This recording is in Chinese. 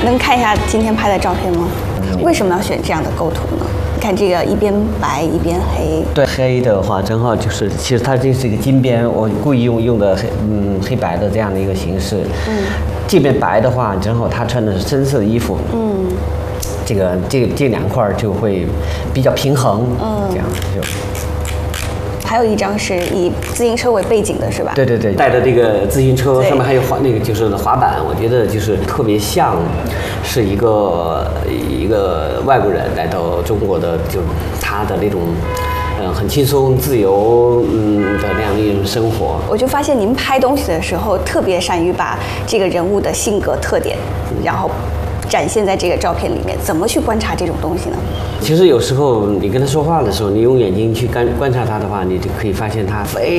能看一下今天拍的照片吗？为什么要选这样的构图呢？看这个一边白一边黑。 对，黑的话正好就是，其实它这是一个金边，我故意用的黑白的这样的一个形式。这边白的话，正好他穿的是深色的衣服。这两块就会比较平衡。这样就。 还有一张是以自行车为背景的，是吧？ 对，带着这个自行车，上面还有就是滑板，我觉得就是特别像是一个外国人来到中国的，就他的那种很轻松自由的那样的一种生活。 我就发现您拍东西的时候特别善于把这个人物的性格特点，然后展现在这个照片里面。怎么去观察这种东西呢？ 其实有时候你跟他说话的时候，你用眼睛去观察他的话，你就可以发现他非